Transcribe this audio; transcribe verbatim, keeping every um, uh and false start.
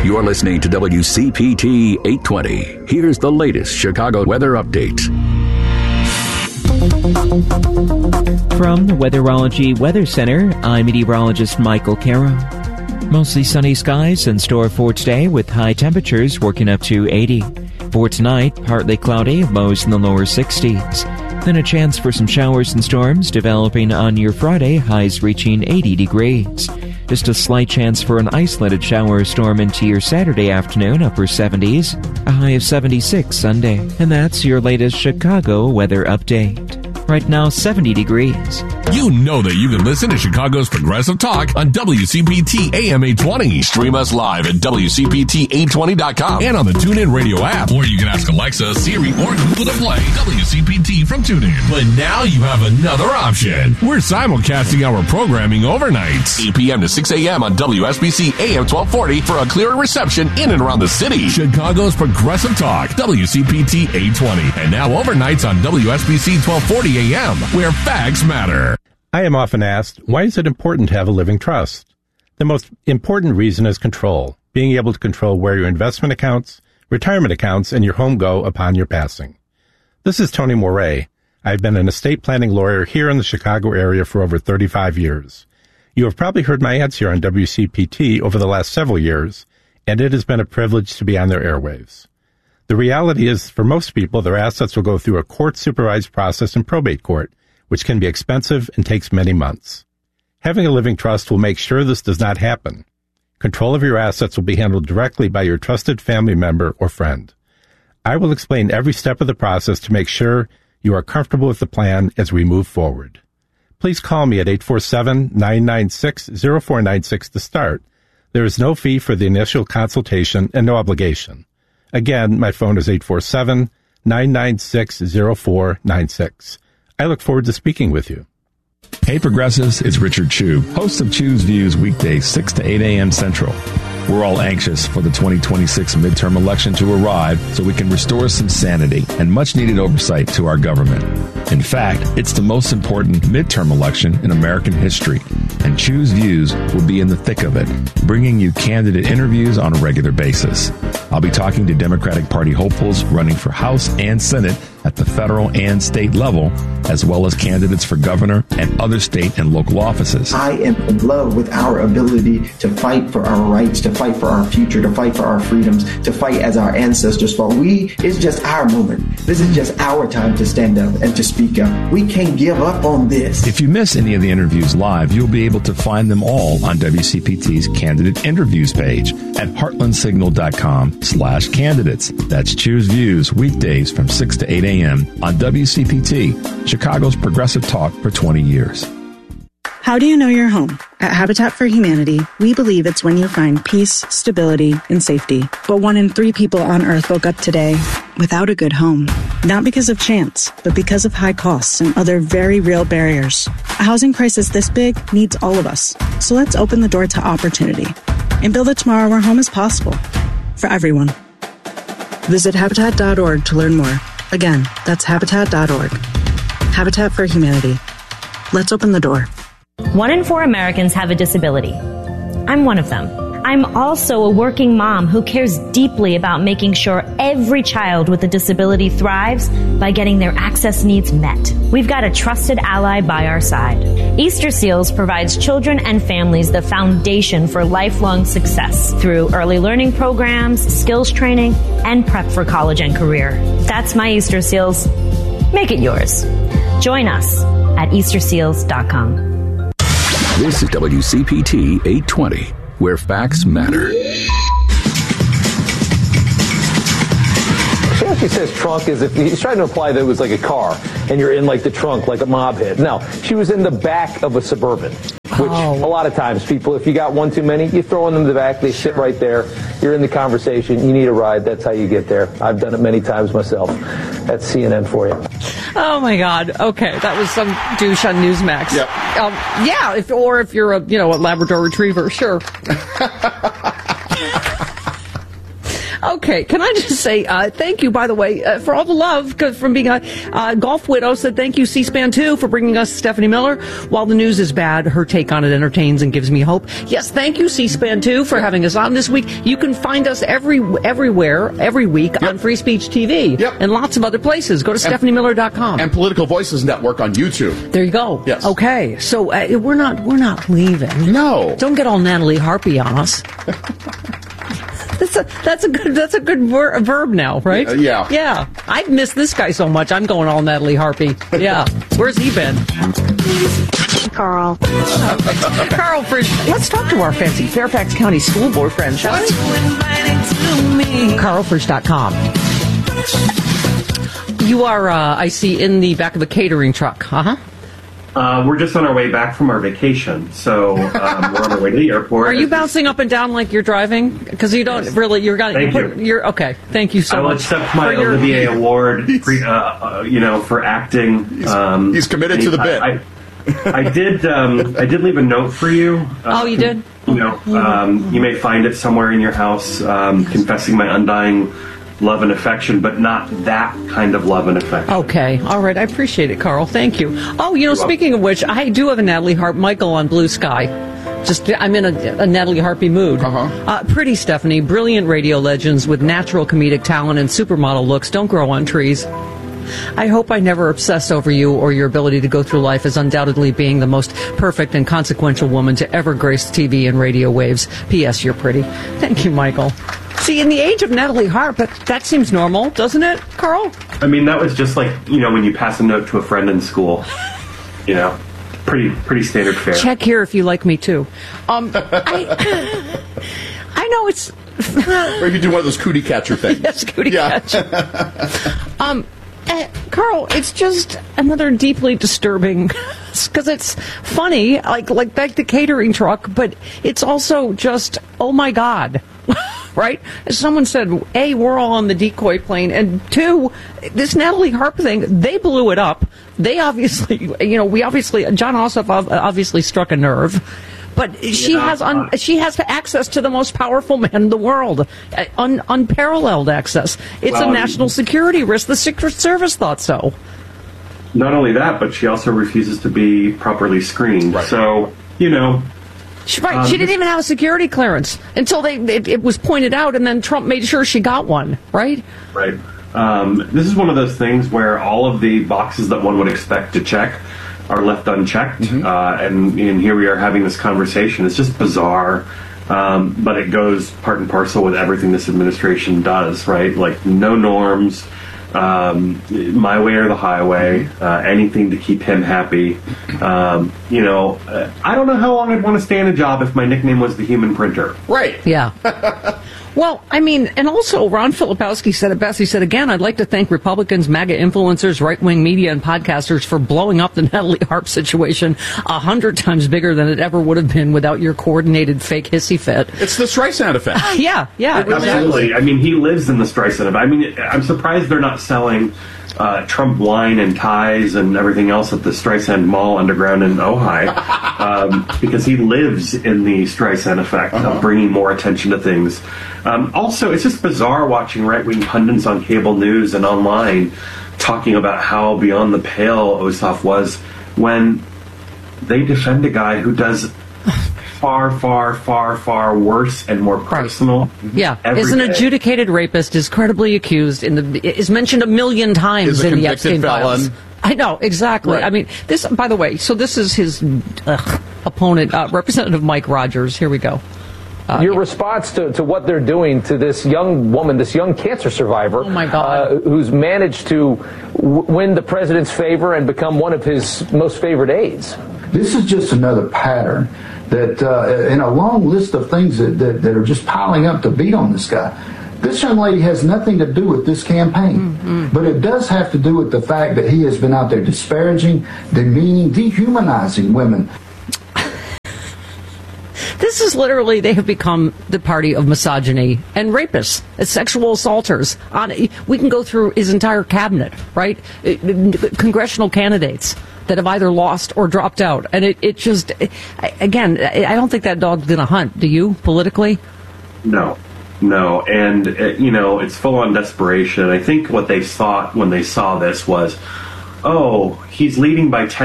You're listening to W C P T eight twenty. Here's the latest Chicago weather update. From the Weatherology Weather Center, I'm meteorologist Michael Caro. Mostly sunny skies in store for today with high temperatures working up to eighty. For tonight, partly cloudy, lows in the lower sixties. Then a chance for some showers and storms developing on your Friday, highs reaching eighty degrees. Just a slight chance for an isolated shower or storm into your Saturday afternoon, upper seventies. A high of seventy-six Sunday. And that's your latest Chicago weather update. Right now, seventy degrees. You know that you can listen to Chicago's Progressive Talk on W C P T A M eight twenty. Stream us live at W C P T eight twenty dot com and on the TuneIn Radio app. Or you can ask Alexa, Siri, or Google to play W C P T from TuneIn. But now you have another option. We're simulcasting our programming overnight. eight p.m. to six a.m. on W S B C A M twelve forty for a clearer reception in and around the city. Chicago's Progressive Talk, W C P T eight twenty. And now overnights on W S B C twelve forty a m, where facts matter. I am often asked, why is it important to have a living trust? The most important reason is control, being able to control where your investment accounts, retirement accounts, and your home go upon your passing. This is Tony Moret. I've been an estate planning lawyer here in the Chicago area for over thirty-five years. You have probably heard my ads here on W C P T over the last several years, and it has been a privilege to be on their airwaves. The reality is, for most people, their assets will go through a court-supervised process in probate court, which can be expensive and takes many months. Having a living trust will make sure this does not happen. Control of your assets will be handled directly by your trusted family member or friend. I will explain every step of the process to make sure you are comfortable with the plan as we move forward. Please call me at eight four seven, nine nine six, zero four nine six to start. There is no fee for the initial consultation and no obligation. Again, my phone is eight four seven, nine nine six, zero four nine six. I look forward to speaking with you. Hey Progressives, it's Richard Chu, host of Chu's Views weekdays six to eight a.m. Central. We're all anxious for the twenty twenty-six midterm election to arrive so we can restore some sanity and much-needed oversight to our government. In fact, it's the most important midterm election in American history, and Chu's Views will be in the thick of it, bringing you candidate interviews on a regular basis. I'll be talking to Democratic Party hopefuls running for House and Senate at the federal and state level, as well as candidates for governor and other state and local offices. I am in love with our ability to fight for our rights, to fight for our future, to fight for our freedoms, to fight as our ancestors fought. We, it's just our moment. This is just our time to stand up and to speak up. We can't give up on this. If you miss any of the interviews live, you'll be able to find them all on W C P T's candidate interviews page at heartlandsignal.com slash candidates. That's Choose Views weekdays from six to eight a.m. on W C P T, Chicago's progressive talk for twenty years. How do you know your home? At Habitat for Humanity, we believe it's when you find peace, stability, and safety. But one in three people on Earth woke up today without a good home. Not because of chance, but because of high costs and other very real barriers. A housing crisis this big needs all of us. So let's open the door to opportunity and build a tomorrow where home is possible for everyone. Visit Habitat dot org to learn more. Again, that's Habitat dot org. Habitat for Humanity. Let's open the door. One in four Americans have a disability. I'm one of them. I'm also a working mom who cares deeply about making sure every child with a disability thrives by getting their access needs met. We've got a trusted ally by our side. Easter Seals provides children and families the foundation for lifelong success through early learning programs, skills training, and prep for college and career. That's my Easter Seals. Make it yours. Join us at easter seals dot com. This is W C P T eight twenty, where facts matter. She says trunk is if he's trying to imply that it was like a car and you're in like the trunk like a mob hit. No, she was in the back of a Suburban, which oh. a lot of times people, if you got one too many, you throw them in the back, they sit right there. You're in the conversation. You need a ride. That's how you get there. I've done it many times myself. That's C N N for you. Oh my God. Okay, that was some douche on Newsmax. Yep. Um, yeah, if or if you're a you know a Labrador Retriever, sure. Okay, can I just say uh, thank you, by the way, uh, for all the love cause from being a uh, golf widow. Said thank you, C-SPAN two, for bringing us Stephanie Miller. While the news is bad, her take on it entertains and gives me hope. Yes, thank you, C-SPAN two, for having us on this week. You can find us every everywhere, every week yep. on Free Speech T V yep. and lots of other places. Go to stephanie miller dot com. And Political Voices Network on YouTube. There you go. Yes. Okay, so uh, we're not we're not leaving. No. Don't get all Natalie Harpy on us. That's a that's a good that's a good ver- verb now, right? Uh, yeah. Yeah. I've missed this guy so much. I'm going all Natalie Harpy. Yeah. Where's he been? Carl. Carl Frisch. Let's talk to our fancy Fairfax County School Board friend, shall we? carl frisch dot com. You are, uh, I see, in the back of a catering truck. Uh-huh. Uh, we're just on our way back from our vacation, so um, we're on our way to the airport. Are you bouncing up and down like you're driving? Because you don't yes. really. You're gonna. Thank you put, you. You're okay. Thank you so I will much. accept my your, Olivier Award, pre, uh, uh, you know, for acting. He's, um, he's committed to the bit. I, I, I did. Um, I did leave a note for you. Uh, oh, you did. You know, um, you may find it somewhere in your house, um, confessing my undying love and affection, but not that kind of love and affection. Okay. All right. I appreciate it, Carl. Thank you. Oh, you know, You're speaking welcome. of which, I do have a Natalie Harp Michael on Blue Sky. Just, I'm in a, a Natalie Harpy mood. Uh-huh. Uh, pretty Stephanie, brilliant radio legends with natural comedic talent and supermodel looks don't grow on trees. I hope I never obsess over you or your ability to go through life as undoubtedly being the most perfect and consequential woman to ever grace T V and radio waves. P S. You're pretty. Thank you, Michael. See, in the age of Natalie Harp, that, that seems normal, doesn't it, Carl? I mean, that was just like, you know, when you pass a note to a friend in school. You know, pretty pretty standard fare. Check here if you like me, too. Um, I, I know it's... Or you do one of those cootie catcher things. Yes, cootie yeah. catcher. um, uh, Carl, it's just another deeply disturbing... Because it's funny, like like back the catering truck, but it's also just, oh my God. Right? As someone said, A, we're all on the decoy plane, and two, this Natalie Harp thing, they blew it up. They obviously, you know, we obviously, John Ossoff obviously struck a nerve, but she yeah, has un, she has access to the most powerful man in the world, un, unparalleled access. It's well, a national security risk. The Secret Service thought so. Not only that, but she also refuses to be properly screened. Right. So, you know... She, right, um, she didn't even have a security clearance until they it, it was pointed out, and then Trump made sure she got one, right? Right. Um, this is one of those things where all of the boxes that one would expect to check are left unchecked, mm-hmm. uh, and, and here we are having this conversation. It's just bizarre, um, but it goes part and parcel with everything this administration does, right? Like, no norms, um, my way or the highway, uh, anything to keep him happy. Um, you know, uh, I don't know how long I'd want to stay in a job if my nickname was the Human Printer. Right. Yeah. Well, I mean, and also Ron Filipowski said it best. He said, again, I'd like to thank Republicans, MAGA influencers, right-wing media, and podcasters for blowing up the Natalie Harp situation a hundred times bigger than it ever would have been without your coordinated fake hissy fit. It's the Streisand effect. yeah, yeah. Absolutely. I mean, he lives in the Streisand effect. I mean, I'm surprised they're not selling uh, Trump wine and ties and everything else at the Streisand Mall underground in Ojai, um, because he lives in the Streisand effect uh-huh. of bringing more attention to things. Um, also, it's just bizarre watching right-wing pundits on cable news and online talking about how beyond the pale Ossoff was when they defend a guy who does far, far, far, far worse and more personal. Yeah, is an day. adjudicated rapist, is credibly accused, in the is mentioned a million times is a in the Epstein files. felon. I know, exactly. Right. I mean, this, by the way, so this is his uh, opponent, uh, Representative Mike Rogers. Here we go. Uh, Your response to, to what they're doing to this young woman, this young cancer survivor, oh my God. Uh, who's managed to w- win the president's favor and become one of his most favored aides. This is just another pattern that, uh, in a long list of things that, that, that are just piling up to beat on this guy. This young lady has nothing to do with this campaign, mm-hmm. but it does have to do with the fact that he has been out there disparaging, demeaning, dehumanizing women. This is literally, they have become the party of misogyny and rapists, and sexual assaulters. On, we can go through his entire cabinet, right? Congressional candidates that have either lost or dropped out. And it, it just, again, I don't think that dog's going to hunt. Do you, politically? No. No, and, uh, you know, it's full on desperation. I think what they thought when they saw this was, oh, he's leading by ten